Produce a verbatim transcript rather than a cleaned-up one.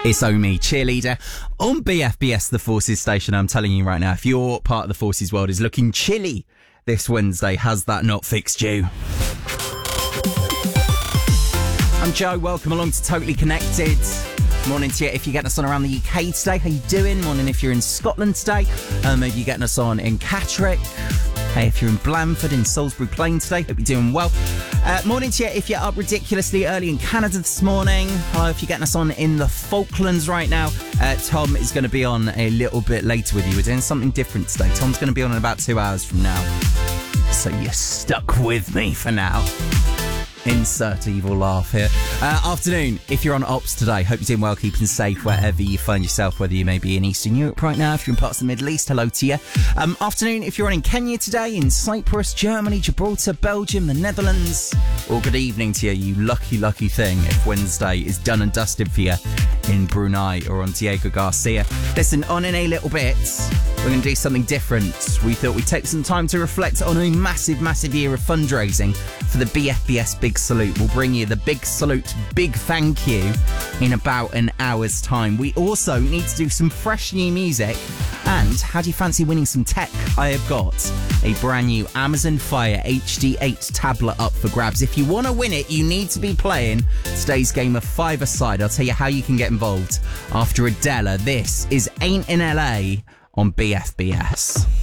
It's Omi, cheerleader, on B F B S, the Forces station. I'm telling you right now, if your part of the Forces world is looking chilly this Wednesday, has that not fixed you? I'm Joe, welcome along to Totally Connected. Morning to you if you're getting us on around the U K today. How you doing? Morning if you're in Scotland today. Uh, maybe you're getting us on in Catterick. Hey, if you're in Blandford, in Salisbury Plain today, hope you're doing well. Uh, morning to you if you're up ridiculously early in Canada this morning. Hello if you're getting us on in the Falklands right now. Uh, Tom is going to be on a little bit later with you. We're doing something different today. Tom's going to be on in about two hours from now. So you're stuck with me for now. Insert evil laugh here. Uh, afternoon, if you're on ops today, hope you're doing well, keeping safe wherever you find yourself, whether you may be in Eastern Europe right now, if you're in parts of the Middle East, hello to you. Um, afternoon, if you're on in Kenya today, in Cyprus, Germany, Gibraltar, Belgium, the Netherlands, or good evening to you, you lucky, lucky thing, if Wednesday is done and dusted for you in Brunei or on Diego Garcia. Listen, on in a little bit, we're going to do something different. We thought we'd take some time to reflect on a massive, massive year of fundraising for the B F B S Big Salute. We'll bring you the Big Salute, Big Thank You in about an hour's time. We also need to do some fresh new music. And how do you fancy winning some tech? I have got a brand new Amazon Fire H D eight tablet up for grabs. If you want to win it, you need to be playing today's game of five-a-side. I'll tell you how you can get involved after Adela. This is Ain't in L A on B F B S.